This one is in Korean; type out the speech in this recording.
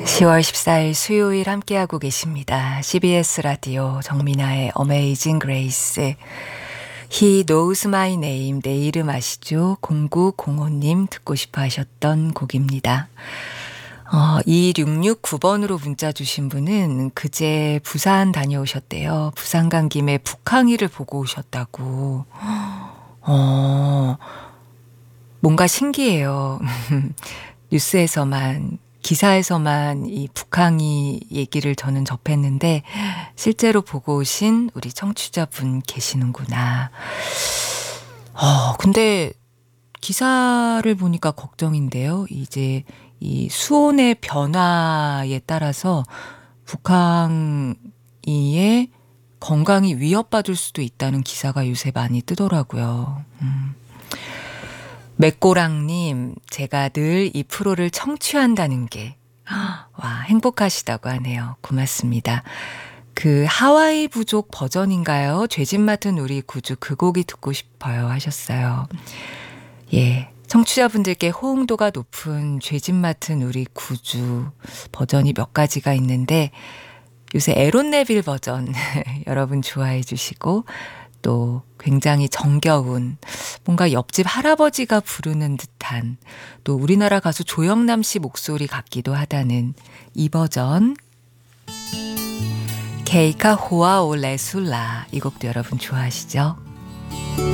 10월 14일 수요일 함께하고 계십니다. CBS 라디오 정민아의 Amazing Grace. He knows my name. 내 이름 아시죠? 0905님 듣고 싶어 하셨던 곡입니다. 2669번으로 문자 주신 분은 그제 부산 다녀오셨대요. 부산 간 김에 북항이를 보고 오셨다고. 뭔가 신기해요. 뉴스에서만, 기사에서만 이 북항이 얘기를 저는 접했는데 실제로 보고 오신 우리 청취자분 계시는구나. 근데 기사를 보니까 걱정인데요. 이제 이 수온의 변화에 따라서 북항이의 건강이 위협받을 수도 있다는 기사가 요새 많이 뜨더라고요. 맥고랑님, 제가 늘 이 프로를 청취한다는 게, 와, 행복하시다고 하네요. 고맙습니다. 그 하와이 부족 버전인가요? 죄짓 맡은 우리 구주 그 곡이 듣고 싶어요 하셨어요. 예, 청취자분들께 호응도가 높은 죄짓 맡은 우리 구주 버전이 몇 가지가 있는데 요새 에론 네빌 버전 여러분 좋아해 주시고 또 굉장히 정겨운 뭔가 옆집 할아버지가 부르는 듯한 또 우리나라 가수 조영남 씨 목소리 같기도 하다는 이 버전 케이카 호아 올레술라 이 곡도 여러분 좋아하시죠?